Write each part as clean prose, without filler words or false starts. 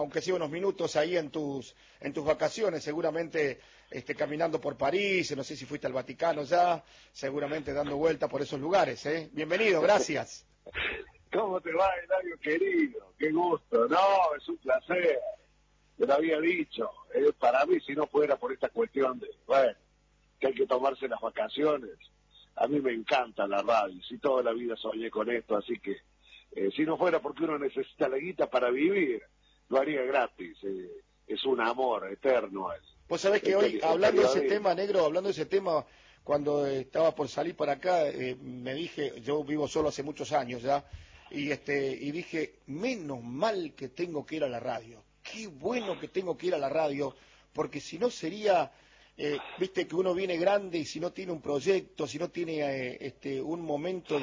aunque sea unos minutos ahí en tus vacaciones, seguramente caminando por París, no sé si fuiste al Vaticano ya, seguramente dando vuelta por esos lugares, ¿eh? Bienvenido, gracias. ¿Cómo te va, Eladio querido? Qué gusto. No, es un placer. Te lo había dicho. Para mí, si no fuera por esta cuestión de, bueno, que hay que tomarse las vacaciones, a mí me encanta la radio. Si toda la vida soñé con esto, así que si no fuera porque uno necesita la guita para vivir, lo haría gratis. Es un amor eterno. Vos sabés que hoy, hablando de ese tema, negro, hablando de ese tema, cuando estaba por salir para acá, me dije, yo vivo solo hace muchos años ya, y dije, menos mal que tengo que ir a la radio. Qué bueno que tengo que ir a la radio, porque si no sería, viste que uno viene grande y si no tiene un proyecto, si no tiene un momento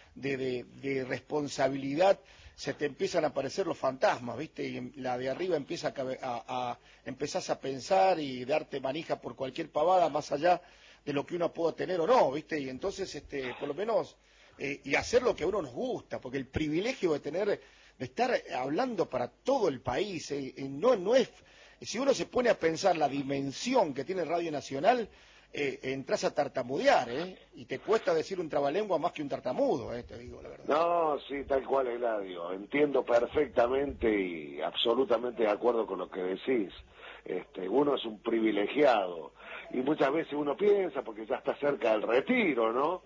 de responsabilidad, se te empiezan a aparecer los fantasmas, viste, y la de arriba empieza empezás a pensar y darte manija por cualquier pavada más allá de lo que uno pueda tener o no, viste, y entonces por lo menos y hacer lo que a uno nos gusta, porque el privilegio de estar hablando para todo el país, no es, si uno se pone a pensar la dimensión que tiene Radio Nacional, entras a tartamudear, y te cuesta decir un trabalengua más que un tartamudo, te digo la verdad. No, sí, tal cual, Eladio. Entiendo perfectamente y absolutamente de acuerdo con lo que decís. Uno es un privilegiado y muchas veces uno piensa, porque ya está cerca del retiro, ¿no?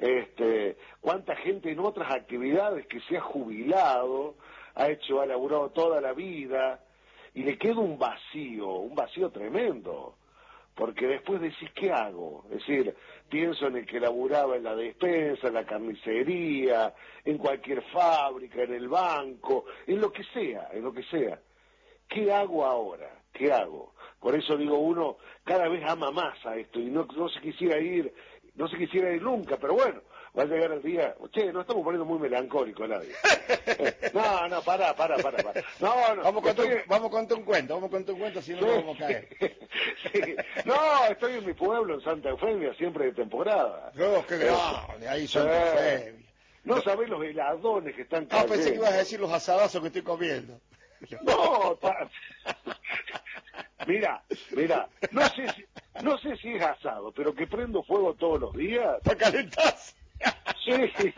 Cuánta gente en otras actividades que se ha jubilado, ha laburado toda la vida y le queda un vacío tremendo. Porque después decís, ¿qué hago? Es decir, pienso en el que laburaba en la despensa, en la carnicería, en cualquier fábrica, en el banco, en lo que sea. ¿Qué hago ahora? ¿Qué hago? Por eso digo, uno cada vez ama más a esto y no se quisiera ir nunca, pero bueno, va a llegar el día. Che, nos estamos poniendo muy melancólicos, nadie. No, pará. No, vamos a contar un cuento, si no, no vamos a caer. Sí. No, estoy en mi pueblo, en Santa Eufemia, siempre de temporada. No, qué grande, ahí Santa Eufemia. No sabés los heladones que están cayendo. Pensé que ibas a decir los asadazos que estoy comiendo. No, Mira, no sé si es asado, pero que prendo fuego todos los días. ¿Para calentar? Sí.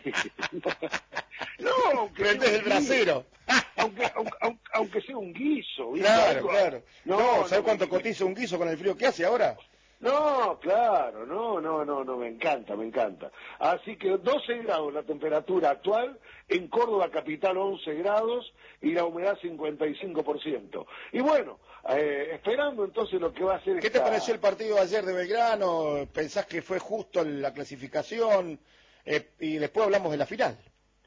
No, prendes el brasero. Aunque sea un guiso, ¿viste? Claro. No, ¿sabes cuánto cotiza un guiso con el frío que hace ahora? No, claro, no, me encanta. Así que 12 grados la temperatura actual, en Córdoba capital 11 grados y la humedad 55%. Y bueno, esperando entonces lo que va a ser. ¿Qué te pareció el partido de ayer de Belgrano? ¿Pensás que fue justo la clasificación? Y después hablamos de la final.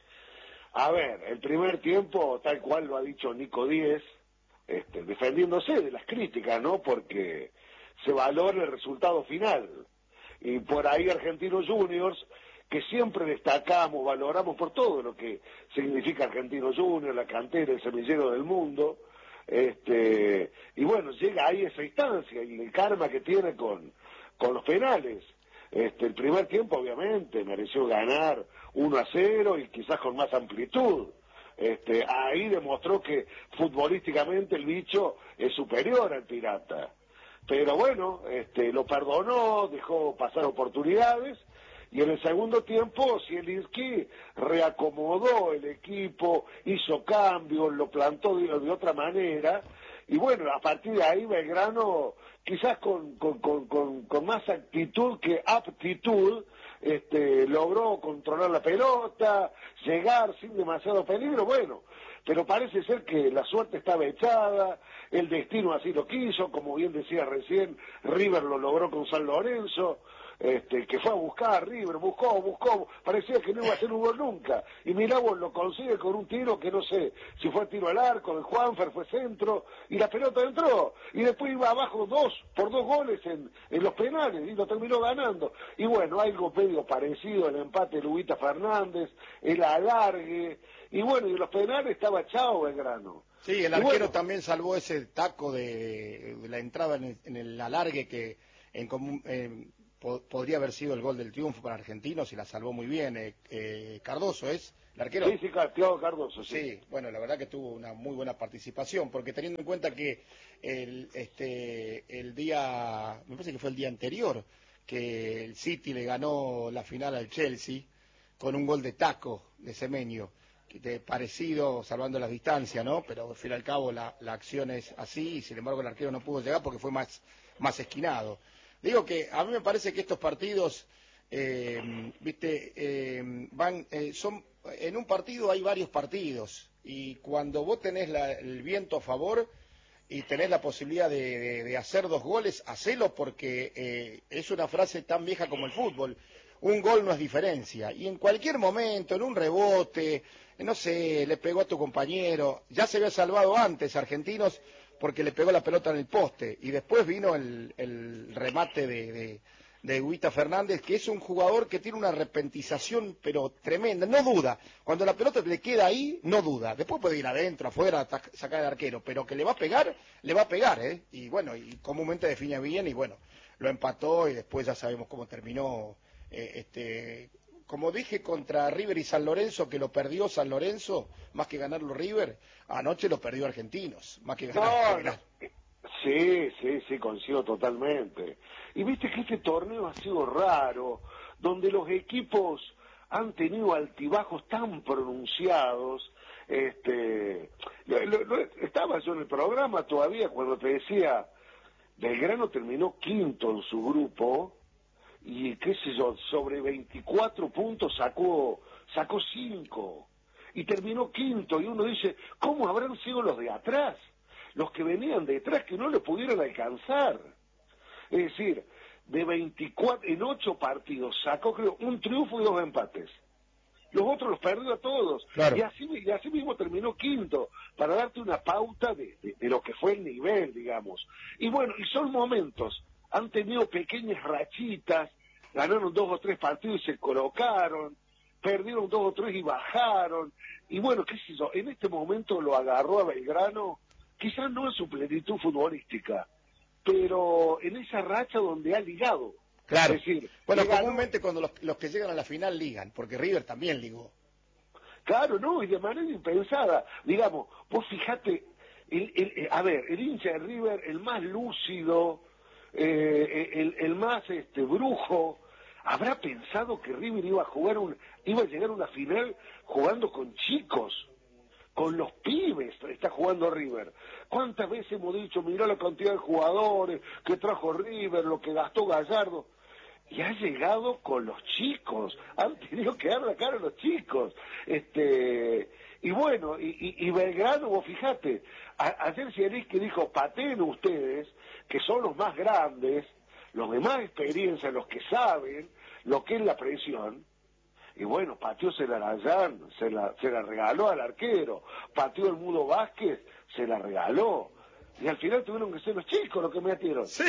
A ver, el primer tiempo, tal cual lo ha dicho Nico Díez, defendiéndose de las críticas, ¿no? Porque se valora el resultado final. Y por ahí Argentinos Juniors, que siempre destacamos, valoramos por todo lo que significa Argentinos Juniors, la cantera, el semillero del mundo, y bueno, llega ahí esa instancia y el karma que tiene con los penales. El primer tiempo obviamente mereció ganar 1-0 y quizás con más amplitud. Ahí demostró que futbolísticamente el bicho es superior al Pirata. Pero bueno, lo perdonó, dejó pasar oportunidades, y en el segundo tiempo Zielinski reacomodó el equipo, hizo cambios, lo plantó de otra manera, y bueno, a partir de ahí Belgrano, quizás con más actitud que aptitud, logró controlar la pelota, llegar sin demasiado peligro, bueno, pero parece ser que la suerte estaba echada, el destino así lo quiso, como bien decía recién, River lo logró con San Lorenzo, que fue a buscar, River buscó, parecía que no iba a hacer un gol nunca, y mirá vos, lo consigue con un tiro que no sé si fue tiro al arco, de Juanfer fue centro, y la pelota entró, y después iba abajo por dos goles en los penales, y lo terminó ganando, y bueno, algo medio parecido, el empate de Lubita Fernández, el alargue, y bueno, y en los penales estaba Chao Belgrano. Sí, el arquero también salvó ese taco de la entrada en el alargue que podría haber sido el gol del triunfo para Argentinos y la salvó muy bien. Cardoso es el arquero. Sí, Thiago Cardoso, sí. Sí, bueno, la verdad que tuvo una muy buena participación, porque teniendo en cuenta que el día, me parece que fue el día anterior, que el City le ganó la final al Chelsea con un gol de taco de Semenyo, parecido, salvando las distancias, ¿no? Pero al fin y al cabo la acción es así, y sin embargo el arquero no pudo llegar porque fue más esquinado. Digo que a mí me parece que estos partidos, son, en un partido hay varios partidos, y cuando vos tenés el viento a favor y tenés la posibilidad de hacer 2 goles, hacelo, porque es una frase tan vieja como el fútbol. Un gol no es diferencia, y en cualquier momento, en un rebote, no sé, le pegó a tu compañero, ya se había salvado antes Argentinos porque le pegó la pelota en el poste, y después vino el remate de Huita Fernández, que es un jugador que tiene una repentización pero tremenda, no duda, cuando la pelota le queda ahí, no duda, después puede ir adentro, afuera, sacar al arquero, pero que le va a pegar, y bueno, y comúnmente define bien, y bueno, lo empató, y después ya sabemos cómo terminó. Como dije, contra River y San Lorenzo, que lo perdió San Lorenzo, más que ganarlo River, anoche lo perdió Argentinos, más que ganar. No. Sí, coincido totalmente. Y viste que este torneo ha sido raro, donde los equipos han tenido altibajos tan pronunciados. Estaba yo en el programa todavía cuando te decía, Belgrano terminó quinto en su grupo, y qué sé yo, sobre 24 puntos sacó 5, y terminó quinto, y uno dice, ¿cómo habrán sido los de atrás? Los que venían detrás, que no le pudieron alcanzar. Es decir, de 24, en 8 partidos sacó, creo, un triunfo y 2 empates. Los otros los perdió a todos. Claro. Y así mismo terminó quinto, para darte una pauta de lo que fue el nivel, digamos. Y bueno, y son momentos, han tenido pequeñas rachitas, ganaron 2 o 3 partidos y se colocaron, perdieron 2 o 3 y bajaron. Y bueno, qué sé yo, en este momento lo agarró a Belgrano, quizás no en su plenitud futbolística, pero en esa racha donde ha ligado. Claro. Es decir, bueno, comúnmente cuando los que llegan a la final ligan, porque River también ligó. Claro, no, y de manera impensada. Digamos, vos fijate, el hincha de River, el más lúcido, el más brujo, habrá pensado que River iba a llegar a una final jugando con chicos, con los pibes está jugando River. ¿Cuántas veces hemos dicho, mirá la cantidad de jugadores que trajo River, lo que gastó Gallardo? Y ha llegado con los chicos, han tenido que dar la cara a los chicos. Y bueno, y Belgrano, vos fijate, ayer Zielinski dijo, pateen ustedes, que son los más grandes, los de más experiencia, los que saben lo que es la presión. Y bueno, pateó Celarayán, se la regaló al arquero, pateó el Mudo Vázquez, se la regaló. Y al final tuvieron que ser los chicos los que metieron. Sí,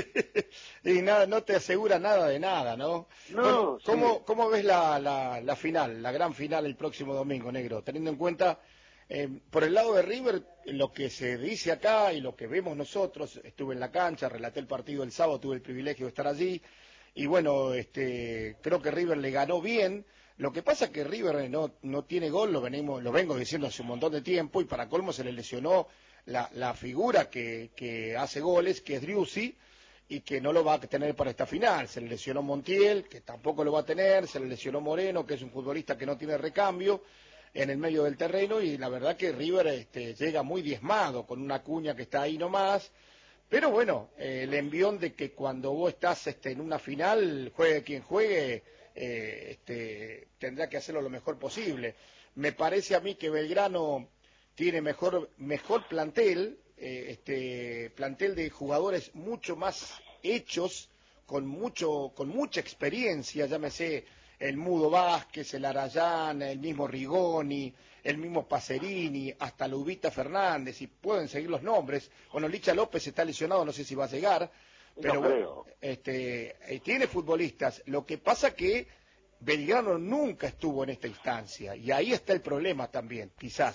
y nada, no te asegura nada de nada, ¿no? No, bueno, sí. ¿cómo ves la final, la gran final el próximo domingo, negro? Teniendo en cuenta, por el lado de River, lo que se dice acá y lo que vemos nosotros, estuve en la cancha, relaté el partido el sábado, tuve el privilegio de estar allí, y bueno, creo que River le ganó bien. Lo que pasa es que River no tiene gol, lo vengo diciendo hace un montón de tiempo, y para colmo se le lesionó la figura que hace goles, que es Driussi, y que no lo va a tener para esta final. Se le lesionó Montiel, que tampoco lo va a tener, se le lesionó Moreno, que es un futbolista que no tiene recambio en el medio del terreno, y la verdad que River llega muy diezmado, con una Cuña que está ahí nomás. Pero bueno, el envión de que cuando vos estás en una final, juegue quien juegue, tendrá que hacerlo lo mejor posible. Me parece a mí que Belgrano tiene mejor plantel, plantel de jugadores mucho más hechos, con mucha experiencia, llámese el Mudo Vázquez, el Arayán, el mismo Rigoni, el mismo Pacerini, hasta Lubita Fernández, y pueden seguir los nombres. Bueno, Licha López está lesionado, no sé si va a llegar, pero No bueno, creo. tiene futbolistas. Lo que pasa que Belgrano nunca estuvo en esta instancia, y ahí está el problema también, quizás.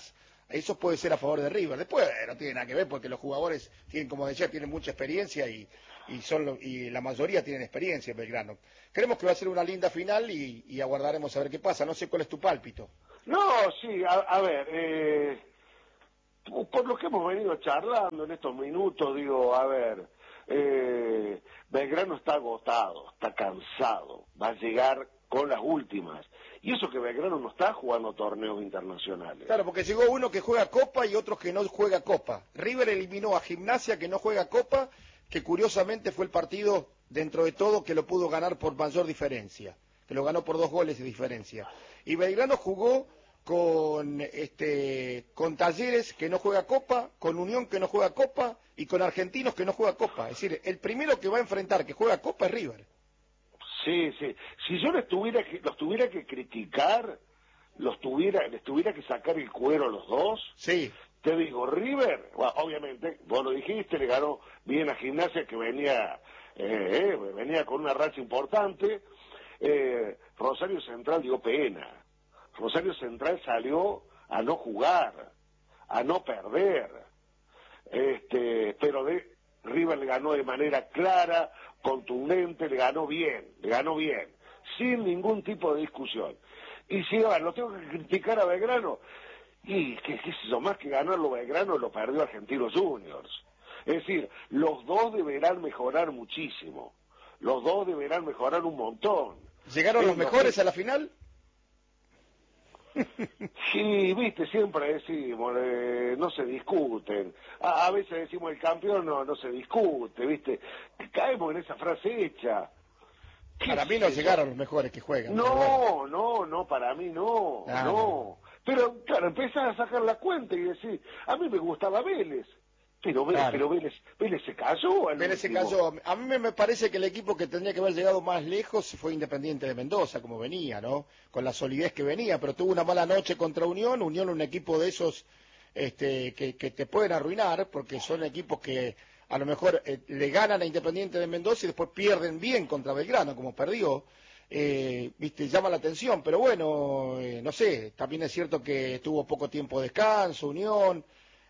eso puede ser a favor de River. Después no tiene nada que ver porque los jugadores tienen, como decía, tienen mucha experiencia y la mayoría tienen experiencia en Belgrano. Creemos que va a ser una linda final y aguardaremos a ver qué pasa. No sé cuál es tu pálpito. No, sí, a ver, por lo que hemos venido charlando en estos minutos, digo, a ver, Belgrano está agotado, está cansado, va a llegar con las últimas. Y eso que Belgrano no está jugando torneos internacionales. Claro, porque llegó uno que juega Copa y otro que no juega Copa. River eliminó a Gimnasia, que no juega Copa, que curiosamente fue el partido, dentro de todo, que lo pudo ganar por mayor diferencia, que lo ganó por 2 goles de diferencia. Y Belgrano jugó con Talleres, que no juega Copa, con Unión, que no juega Copa, y con Argentinos, que no juega Copa. Es decir, el primero que va a enfrentar que juega Copa es River. Sí, sí. Si yo los tuviera que criticar, les tuviera que sacar el cuero a los dos, sí. Te digo, River, bueno, obviamente, vos lo dijiste, le ganó bien a Gimnasia, que venía con una racha importante. Rosario Central dio pena. Rosario Central salió a no jugar, a no perder. Pero River le ganó de manera clara, contundente, le ganó bien, sin ningún tipo de discusión. Y si lo tengo que criticar a Belgrano, y qué sé yo, más que ganarlo Belgrano, lo perdió Argentinos Juniors. Es decir, los dos deberán mejorar muchísimo, los dos deberán mejorar un montón. ¿Llegaron los mejores a la final? Sí, viste, siempre decimos, no se discuten. A veces decimos el campeón no se discute, viste. Caemos en esa frase hecha. Para mí no llegaron los mejores que juegan. No, para mí no. Pero claro, empezás a sacar la cuenta y decir, a mí me gustaba Vélez. Pero Vélez se cayó. Vélez se cayó. A mí me parece que el equipo que tendría que haber llegado más lejos fue Independiente de Mendoza, como venía, ¿no? Con la solidez que venía, pero tuvo una mala noche contra Unión. Unión, un equipo de esos que te pueden arruinar, porque son equipos que a lo mejor le ganan a Independiente de Mendoza y después pierden bien contra Belgrano, como perdió. Viste, llama la atención, pero bueno, no sé, también es cierto que tuvo poco tiempo de descanso, Unión.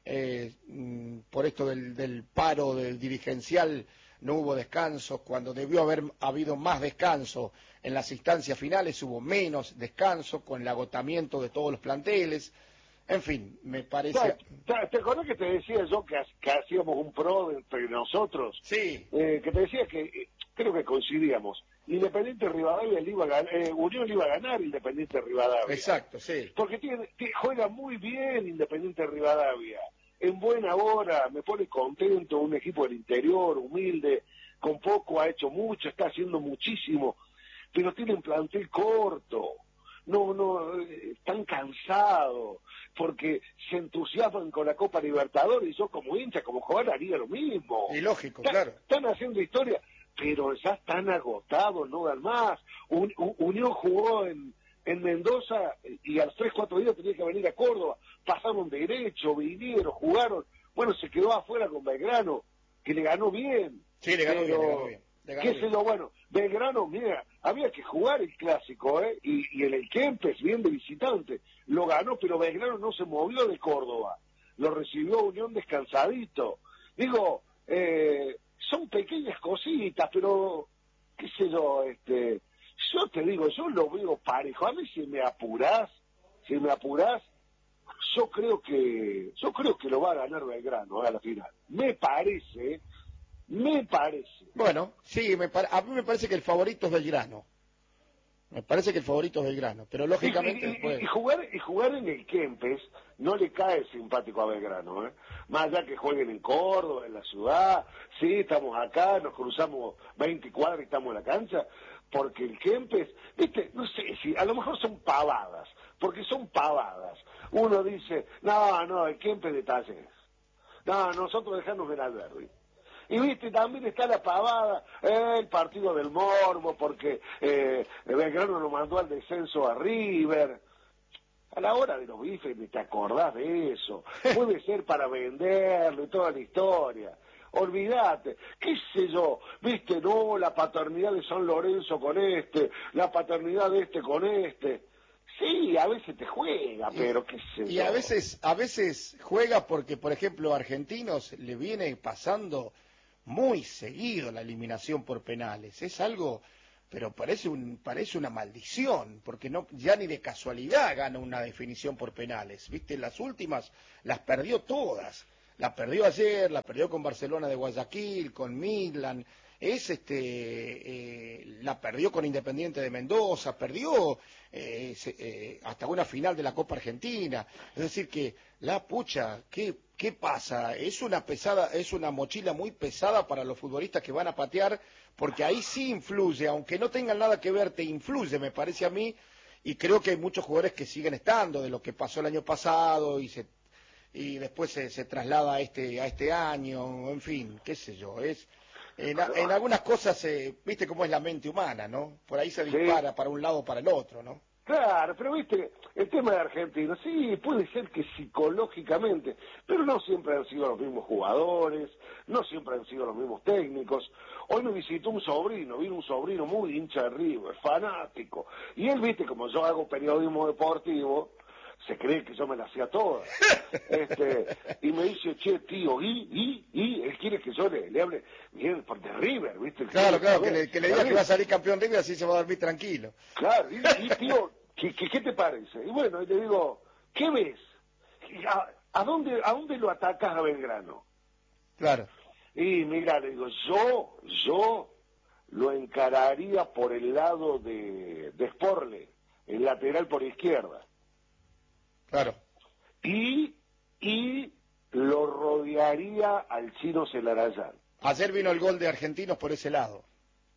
Por esto del paro del dirigencial no hubo descanso, cuando debió haber habido más descanso en las instancias finales hubo menos descanso con el agotamiento de todos los planteles, en fin, me parece... ¿Te acordás que te decía yo que hacíamos un pro entre nosotros? Sí. Que te decía que creo que coincidíamos. Independiente Rivadavia Unión le iba a ganar Independiente Rivadavia. Exacto, sí. Porque juega muy bien Independiente Rivadavia. En buena hora, me pone contento, un equipo del interior, humilde, con poco ha hecho mucho, está haciendo muchísimo, pero tiene un plantel corto. No, están cansados, porque se entusiasman con la Copa Libertadores y yo como hincha, como jugador haría lo mismo. Y lógico, claro. Están haciendo historia, pero ya están agotados, no dan más. Unión jugó en Mendoza y a los 3-4 días tenía que venir a Córdoba, pasaron derecho, vinieron, jugaron, bueno, se quedó afuera con Belgrano, que le ganó bien. Sí, le ganó bien. ¿Qué sé yo? Bueno, Belgrano, mira, había que jugar el clásico, y en el Kempes, bien de visitante, lo ganó, pero Belgrano no se movió de Córdoba, lo recibió Unión descansadito. Digo, son pequeñas cositas, pero, qué sé yo, yo te digo, yo lo veo parejo. A mí si me apurás, yo creo que lo va a ganar Belgrano a la final. Me parece. Bueno, sí, a mí me parece que el favorito es Belgrano. Pero lógicamente después... y jugar en el Kempes no le cae simpático a Belgrano, más allá que jueguen en Córdoba, en la ciudad, sí, estamos acá, nos cruzamos 20 cuadras y estamos en la cancha, porque el Kempes, viste, no sé si, a lo mejor son pavadas, porque son pavadas. Uno dice, no, el Kempes de Talleres. No, nosotros dejamos en Alberdi. Y viste, también está la pavada, el partido del morbo, porque Belgrano nos mandó al descenso a River. A la hora de los bifes ni te acordás de eso. Puede ser para venderlo y toda la historia. Olvídate, qué sé yo, viste, no, la paternidad de San Lorenzo con la paternidad de con Sí, a veces te juega, pero qué sé y yo. a veces juega porque, por ejemplo, a Argentinos le viene pasando muy seguido la eliminación por penales. Es algo, pero parece una maldición, porque no, ya ni de casualidad gana una definición por penales. Viste, las últimas las perdió todas. La perdió ayer, la perdió con Barcelona de Guayaquil, con Midland, la perdió con Independiente de Mendoza, perdió hasta una final de la Copa Argentina. Es decir que la pucha, ¿qué pasa? Es una mochila muy pesada para los futbolistas que van a patear, porque ahí sí influye, aunque no tengan nada que ver, te influye, me parece a mí, y creo que hay muchos jugadores que siguen estando de lo que pasó el año pasado y después se traslada a este año, en fin, qué sé yo, en algunas cosas, viste cómo es la mente humana, ¿no? Por ahí se dispara Sí, para un lado o para el otro, ¿no? claro, pero viste, el tema de Argentina, sí, puede ser que psicológicamente, pero no siempre han sido los mismos jugadores, no siempre han sido los mismos técnicos. Hoy me visitó vino un sobrino muy hincha de River, fanático, y él, viste, como yo hago periodismo deportivo, se cree que yo me la hacía toda. Y me dice, che, tío, él quiere que yo le hable bien de River, ¿viste? Claro, claro, Saber, que le diga que va a salir campeón River, así se va a dormir tranquilo. claro, tío, ¿qué te parece? Y bueno, y le digo, ¿qué ves? ¿A dónde lo atacas a Belgrano? Claro, Y mira, le digo, yo lo encararía por el lado de Sporle, el lateral por izquierda. claro. Y lo rodearía al chino Celarayán. Ayer vino el gol de Argentinos por ese lado.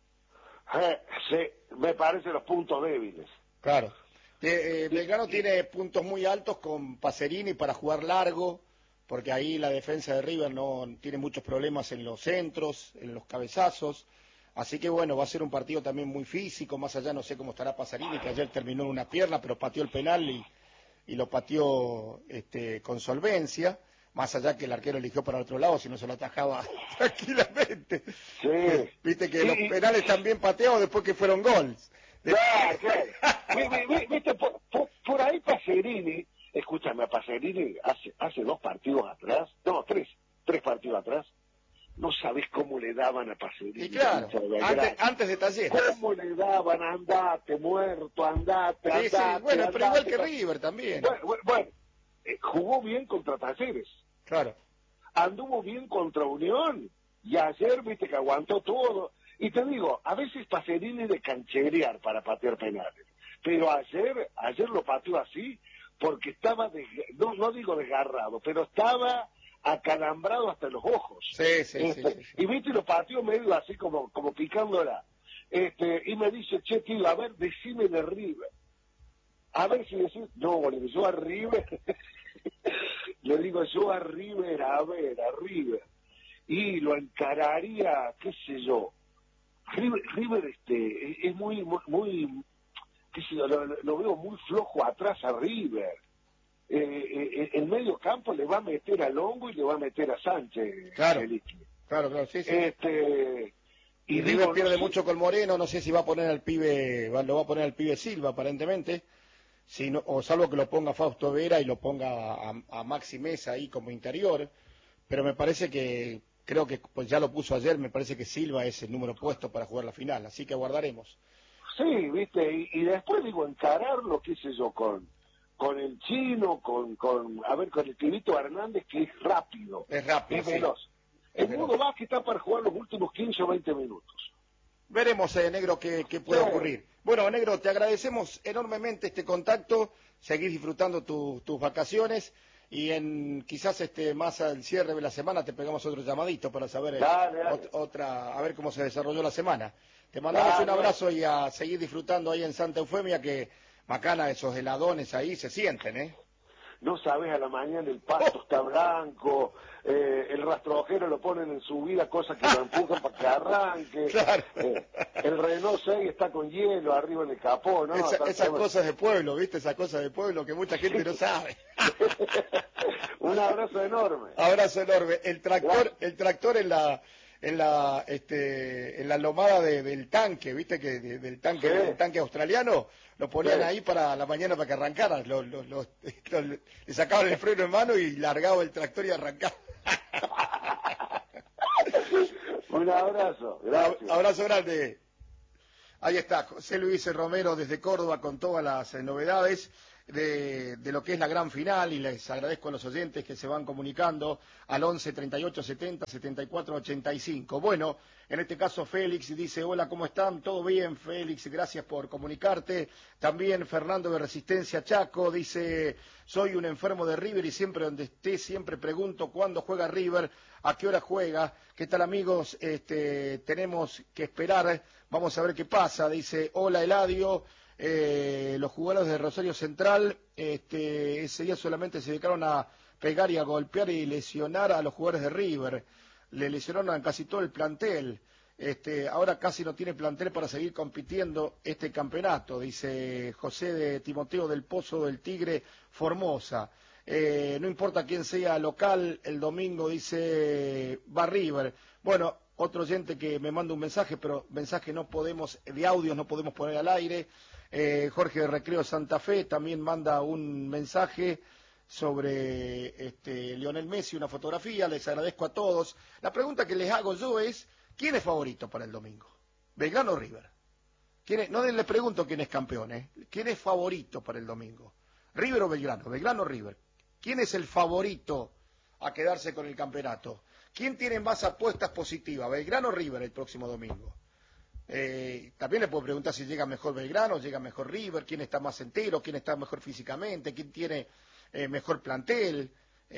Me parecen los puntos débiles. Claro. Belgrano tiene puntos muy altos con Pacerini para jugar largo, porque ahí la defensa de River no tiene muchos problemas en los centros, en los cabezazos. Así que bueno, va a ser un partido también muy físico. Más allá no sé cómo estará Pacerini, que ayer terminó en una pierna, pero pateó el penal y lo pateó con solvencia. Más allá que el arquero eligió para el otro lado, si no se lo atajaba tranquilamente. Sí. Viste que los penales también pateados después que fueron goles. Claro, claro. Viste, por ahí Pacerini, escúchame, a Pacerini hace 2 partidos atrás, no, tres partidos atrás, no sabés cómo le daban a Pacerini. Y claro, antes de Talleres. ¿Cómo le daban? Andate, muerto, andate, Sí, sí, bueno, andate, pero igual que River también. Bueno, jugó bien contra Talleres, Claro. anduvo bien contra Unión, y ayer, viste, que aguantó todo. Y te digo, a veces Pacerini de cancherear para patear penales, pero ayer lo pateó así porque estaba, no digo desgarrado, pero estaba acalambrado hasta los ojos. Sí, sí. Y viste, lo pateó medio así como picándola. Y me dice, che, tío, a ver, decime de River. A ver si decís, no, le digo, yo a River, le digo, yo a River, a River. Y lo encararía, qué sé yo. River es muy qué sé yo, lo veo muy flojo atrás a River. El medio campo le va a meter a Longo y le va a meter a Sánchez. Claro, sí. Y River digo, pierde no sé, mucho con Moreno, no sé si va a poner al pibe, lo va a poner al pibe Silva aparentemente, o salvo que lo ponga Fausto Vera y lo ponga a Maxi Mesa ahí como interior, pero me parece que, creo que pues ya lo puso ayer, me parece que Silva es el número puesto para jugar la final, así que aguardaremos. sí, viste, y después digo, encararlo, qué sé yo, con el chino, con el Pibito Hernández, que es rápido, Es rápido, es sí. veloz. El Mudo Vázquez está para jugar los últimos 15 o 20 minutos. Veremos, Negro, qué puede Sí. ocurrir. Bueno, Negro, te agradecemos enormemente este contacto, seguir disfrutando tus vacaciones y quizás más al cierre de la semana te pegamos otro llamadito para saber Dale. a ver cómo se desarrolló la semana. Te mandamos un abrazo y a seguir disfrutando ahí en Santa Eufemia, que bacana esos heladones ahí se sienten, ¿eh? No sabes, a la mañana el pasto está blanco, el rastrojero lo ponen en subida, cosa que lo empujan para que arranque. Claro. El Renault 6 está con hielo arriba en el capó, ¿no? Esas cosas de pueblo, ¿viste? Esas cosas de pueblo que mucha gente no sabe. Un abrazo enorme. Abrazo enorme. El tractor en la lomada del tanque, viste que del tanque, Sí. del tanque australiano, lo ponían Sí. ahí para la mañana para que arrancaran, le sacaban el freno en mano y largaba el tractor y arrancaba. Un abrazo, gracias. Abrazo grande. Ahí está, José Luis Romero desde Córdoba con todas las novedades de lo que es la gran final, y les agradezco a los oyentes que se van comunicando al 11 38 70 74 85. Bueno, en este caso Félix dice: hola, ¿cómo están? ¿Todo bien, Félix? Gracias por comunicarte. También Fernando de Resistencia Chaco dice: soy un enfermo de River y siempre donde esté, siempre pregunto cuándo juega River, a qué hora juega. ¿Qué tal, amigos? Tenemos que esperar, vamos a ver qué pasa. Dice: hola, Eladio. Los jugadores de Rosario Central ese día solamente se dedicaron a pegar y a golpear y lesionar a los jugadores de River. Le lesionaron a casi todo el plantel. Ahora casi no tiene plantel para seguir compitiendo este campeonato, dice José de Timoteo del Pozo del Tigre Formosa. No importa quién sea local, el domingo dice va River. Bueno, otro oyente que me manda un mensaje, pero mensaje no podemos, de audios no podemos poner al aire. Jorge de Recreo Santa Fe también manda un mensaje sobre Lionel Messi, una fotografía. Les agradezco a todos. La pregunta que les hago yo es: ¿quién es favorito para el domingo? ¿Belgrano o River? No les pregunto quién es campeón, ¿quién es favorito para el domingo? ¿River o Belgrano? ¿Belgrano o River? ¿Quién es el favorito a quedarse con el campeonato? ¿Quién tiene más apuestas positivas, Belgrano o River, el próximo domingo? También le puedo preguntar si llega mejor Belgrano, llega mejor River, quién está más entero, quién está mejor físicamente, quién tiene mejor plantel,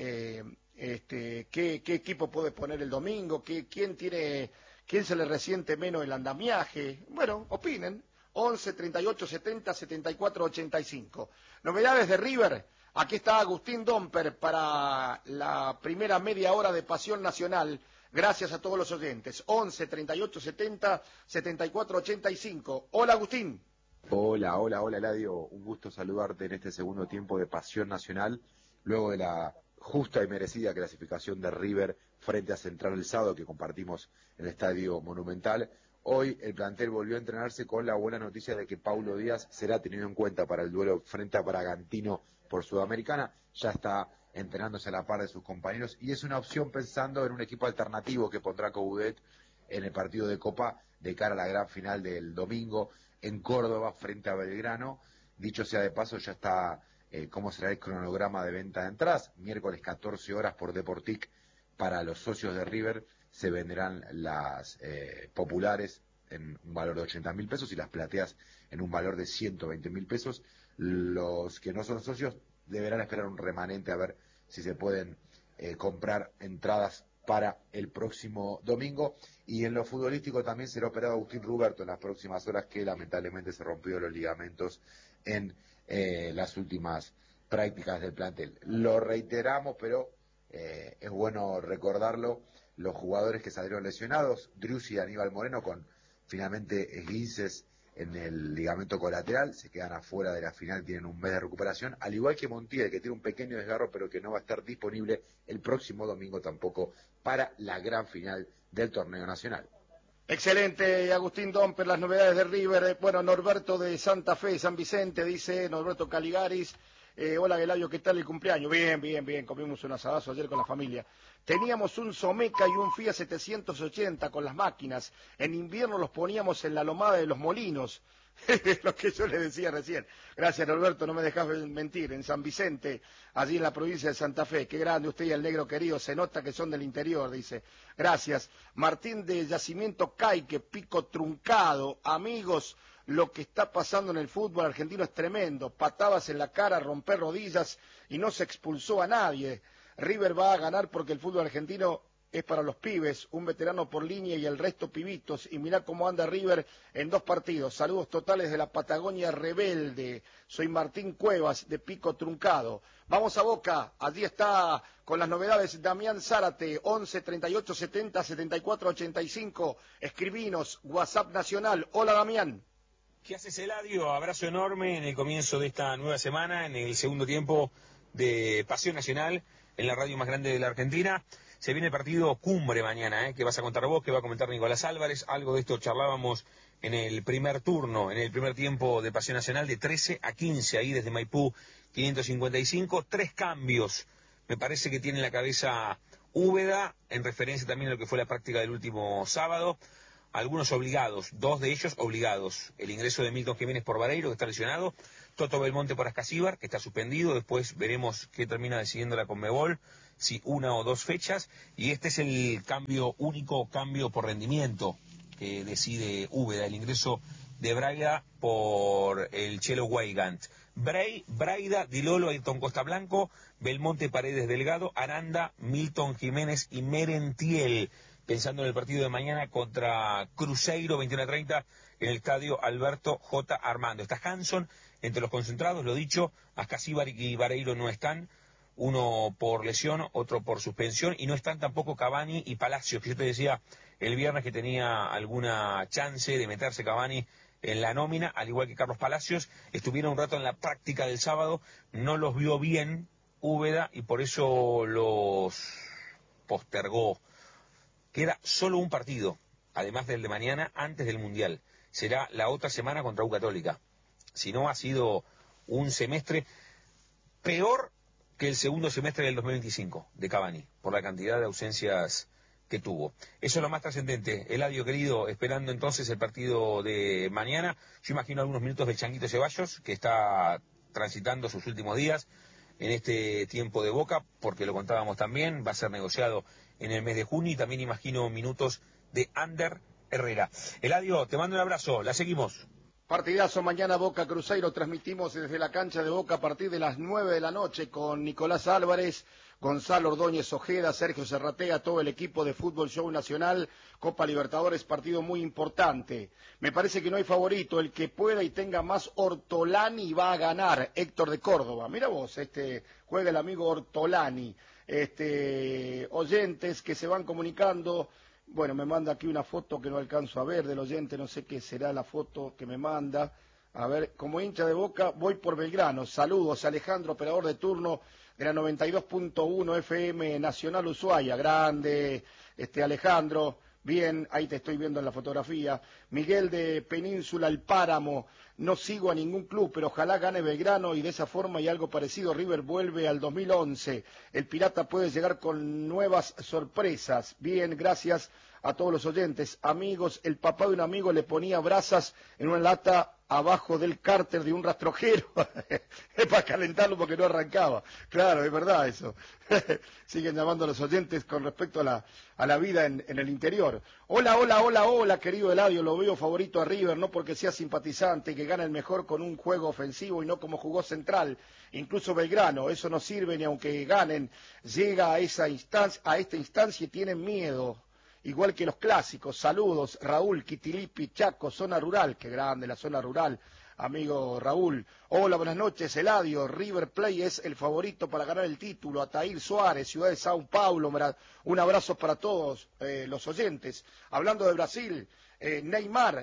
qué equipo puede poner el domingo, quién se le resiente menos el andamiaje. Bueno, opinen. 11 38 70 74 85. Novedades de River. Aquí está Agustín Domper para la primera media hora de Pasión Nacional. Gracias a todos los oyentes. 11 38 70 74 85. Hola, Agustín. Hola, Eladio. Un gusto saludarte en este segundo tiempo de Pasión Nacional, luego de la justa y merecida clasificación de River frente a Central el sábado que compartimos en el Estadio Monumental. Hoy el plantel volvió a entrenarse con la buena noticia de que Paulo Díaz será tenido en cuenta para el duelo frente a Bragantino por Sudamericana. Ya está entrenándose a la par de sus compañeros y es una opción pensando en un equipo alternativo que pondrá Coudet en el partido de Copa de cara a la gran final del domingo en Córdoba frente a Belgrano. Dicho sea de paso, ya está cómo será el cronograma de venta de entradas. Miércoles 14 horas por Deportic para los socios de River se venderán las populares en un valor de 80.000 pesos y las plateas en un valor de 120.000 pesos. Los que no son socios deberán esperar un remanente a ver si se pueden comprar entradas para el próximo domingo. Y en lo futbolístico también será operado Agustín Ruberto en las próximas horas, que lamentablemente se rompió los ligamentos en las últimas prácticas del plantel. Lo reiteramos, pero es bueno recordarlo, los jugadores que salieron lesionados, Driussi y Aníbal Moreno, con finalmente esguinces en el ligamento colateral, se quedan afuera de la final, tienen un mes de recuperación, al igual que Montiel, que tiene un pequeño desgarro, pero que no va a estar disponible el próximo domingo tampoco para la gran final del torneo nacional. Excelente, Agustín Domper, las novedades de River. Bueno, Norberto de Santa Fe, San Vicente, dice Norberto Caligaris. Hola, Eladio, ¿qué tal el cumpleaños? Bien, comimos un asadazo ayer con la familia. Teníamos un Someca y un Fiat 780 con las máquinas. En invierno los poníamos en la lomada de los Molinos. Lo que yo le decía recién. Gracias, Norberto, no me dejas mentir. En San Vicente, allí en la provincia de Santa Fe. Qué grande usted y el negro querido. Se nota que son del interior, dice. Gracias. Martín de Yacimiento Caique, Pico Truncado. Amigos, lo que está pasando en el fútbol argentino es tremendo. Patadas en la cara, romper rodillas y no se expulsó a nadie. River va a ganar porque el fútbol argentino es para los pibes, un veterano por línea y el resto pibitos. Y mirá cómo anda River en 2 partidos. Saludos totales de la Patagonia rebelde. Soy Martín Cuevas de Pico Truncado. Vamos a Boca. Allí está con las novedades Damián Zárate. 11 38 70 74 85. Escribinos, WhatsApp Nacional. Hola, Damián. ¿Qué haces, Eladio? Abrazo enorme en el comienzo de esta nueva semana, en el segundo tiempo de Pasión Nacional, en la radio más grande de la Argentina. Se viene el partido cumbre mañana, que vas a contar vos, que va a comentar Nicolás Álvarez. Algo de esto charlábamos en el primer turno, en el primer tiempo de Pasión Nacional, de 13 a 15, ahí desde Maipú 555. 3 cambios, me parece que tiene en la cabeza Úbeda, en referencia también a lo que fue la práctica del último sábado. Algunos obligados, 2 de ellos obligados. El ingreso de Milton Jiménez por Vareiro, que está lesionado. Toto Belmonte por Ascasíbar, que está suspendido. Después veremos qué termina decidiendo la Conmebol, si 1 o 2 fechas. Y este es el único cambio por rendimiento que decide Úbeda, el ingreso de Braida por el Chelo Weigand. Braida, Dilolo, Ayrton Costa Blanco, Belmonte, Paredes, Delgado, Aranda, Milton Jiménez y Merentiel, pensando en el partido de mañana contra Cruzeiro, 21:30, en el estadio Alberto J. Armando. Está Hanson entre los concentrados, lo dicho. Ascasíbar y Vareiro no están, uno por lesión, otro por suspensión, y no están tampoco Cavani y Palacios, que yo te decía el viernes que tenía alguna chance de meterse Cavani en la nómina, al igual que Carlos Palacios. Estuvieron un rato en la práctica del sábado, no los vio bien Úbeda y por eso los postergó. Queda solo un partido, además del de mañana, antes del Mundial. Será la otra semana contra U Católica. Si no, ha sido un semestre peor que el segundo semestre del 2025 de Cavani, por la cantidad de ausencias que tuvo. Eso es lo más trascendente. Eladio, querido, esperando entonces el partido de mañana. Yo imagino algunos minutos del Changuito Ceballos, que está transitando sus últimos días en este tiempo de Boca, porque lo contábamos también, va a ser negociado en el mes de junio, y también imagino minutos de Ander Herrera. Eladio, te mando un abrazo, la seguimos. Partidazo mañana Boca Cruzeiro, transmitimos desde la cancha de Boca a partir de las 9 de la noche con Nicolás Álvarez, Gonzalo Ordóñez Ojeda, Sergio Serratea, todo el equipo de Fútbol Show Nacional, Copa Libertadores, partido muy importante. Me parece que no hay favorito, el que pueda y tenga más Ortolani va a ganar, Héctor de Córdoba. Mira vos, juega el amigo Ortolani. Oyentes que se van comunicando. Bueno, me manda aquí una foto que no alcanzo a ver del oyente, no sé qué será la foto que me manda. A ver, como hincha de Boca, voy por Belgrano. Saludos, Alejandro, operador de turno de la 92.1 FM Nacional Ushuaia. Grande, Alejandro. Bien, ahí te estoy viendo en la fotografía. Miguel de Península, El Páramo. No sigo a ningún club, pero ojalá gane Belgrano y de esa forma y algo parecido River vuelve al 2011. El Pirata puede llegar con nuevas sorpresas. Bien, gracias a todos los oyentes. Amigos, el papá de un amigo le ponía brasas en una lata abajo del cárter de un rastrojero es para calentarlo porque no arrancaba. Claro, es verdad eso. Siguen llamando a los oyentes con respecto a la vida en el interior. Hola, querido Eladio, lo veo favorito a River, no porque sea simpatizante y que gane el mejor con un juego ofensivo y no como jugó Central. Incluso Belgrano, eso no sirve ni aunque ganen, llega a esta instancia y tienen miedo. Igual que los clásicos. Saludos, Raúl, Quitilipi, Chaco, zona rural. Qué grande la zona rural, amigo Raúl. Hola, buenas noches, Eladio. River Plate es el favorito para ganar el título. Ataír Suárez, ciudad de Sao Paulo. Un abrazo para todos los oyentes. Hablando de Brasil, Neymar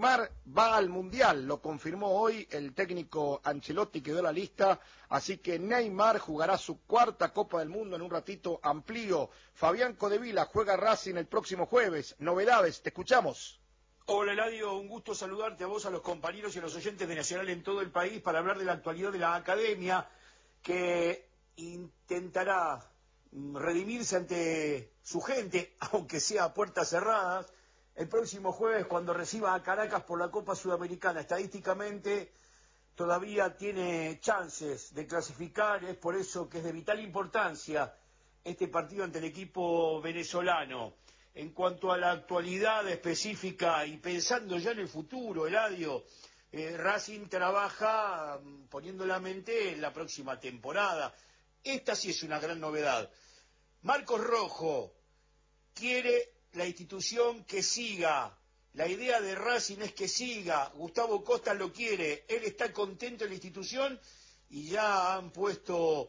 va al Mundial. Lo confirmó hoy el técnico Ancelotti, que dio la lista. Así que Neymar jugará su 4ª Copa del Mundo en un ratito amplío. Fabián Codevila juega Racing el próximo jueves. Novedades, te escuchamos. Hola Eladio, un gusto saludarte a vos, a los compañeros y a los oyentes de Nacional en todo el país para hablar de la actualidad de la academia que intentará redimirse ante su gente, aunque sea a puertas cerradas, el próximo jueves cuando reciba a Caracas por la Copa Sudamericana. Estadísticamente todavía tiene chances de clasificar, es por eso que es de vital importancia este partido ante el equipo venezolano. En cuanto a la actualidad específica y pensando ya en el futuro, Eladio, Racing trabaja poniendo la mente en la próxima temporada. Esta sí es una gran novedad. Marcos Rojo quiere la institución que siga. La idea de Racing es que siga. Gustavo Costa lo quiere. Él está contento en la institución y ya han puesto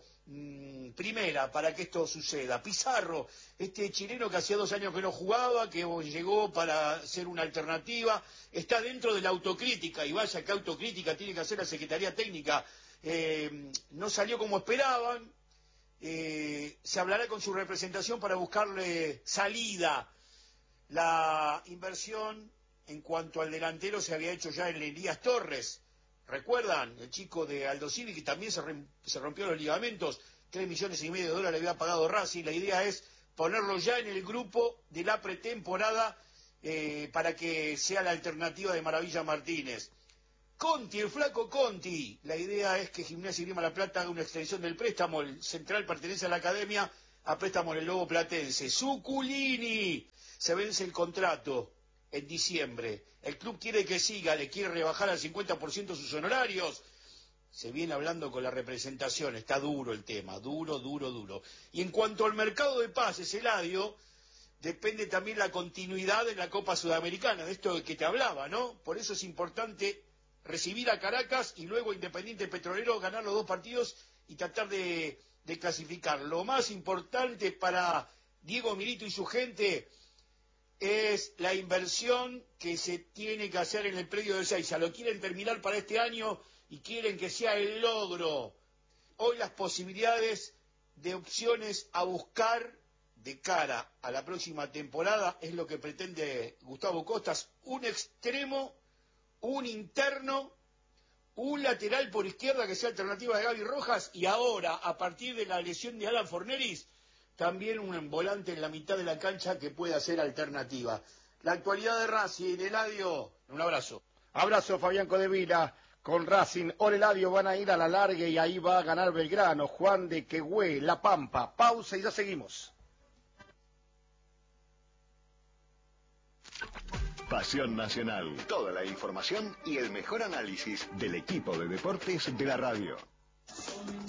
primera para que esto suceda. Pizarro, este chileno que hacía 2 años que no jugaba, que llegó para ser una alternativa, está dentro de la autocrítica, y vaya que autocrítica tiene que hacer la Secretaría Técnica. No salió como esperaban, se hablará con su representación para buscarle salida. La inversión en cuanto al delantero se había hecho ya en Elías Torres. ¿Recuerdan? El chico de Aldo Civi, que también se rompió los ligamentos. 3,5 millones de dólares le había pagado Racing. La idea es ponerlo ya en el grupo de la pretemporada para que sea la alternativa de Maravilla Martínez. Conti, el flaco Conti. La idea es que Gimnasia y Grima La Plata haga una extensión del préstamo. El central pertenece a la academia, a préstamo del Lobo Platense. Suculini. Se vence el contrato en diciembre. El club quiere que siga, le quiere rebajar al 50% sus honorarios. Se viene hablando con la representación, está duro el tema, duro. Y en cuanto al mercado de pases, Eladio, depende también la continuidad de la Copa Sudamericana, de esto de que te hablaba, ¿no? Por eso es importante recibir a Caracas y luego Independiente Petrolero, ganar los 2 partidos y tratar de clasificar. Lo más importante para Diego Milito y su gente es la inversión que se tiene que hacer en el predio de Ezeiza. Lo quieren terminar para este año y quieren que sea el logro. Hoy las posibilidades de opciones a buscar de cara a la próxima temporada es lo que pretende Gustavo Costas: un extremo, un interno, un lateral por izquierda que sea alternativa de Gaby Rojas, y ahora, a partir de la lesión de Alan Forneris, también un volante en la mitad de la cancha que pueda ser alternativa. La actualidad de Racing, Eladio, un abrazo. Abrazo, Fabián Codevila. Con Racing, Eladio, van a ir a la larga y ahí va a ganar Belgrano, Juan de Quehue, La Pampa. Pausa y ya seguimos. Pasión Nacional. Toda la información y el mejor análisis del equipo de deportes de la radio.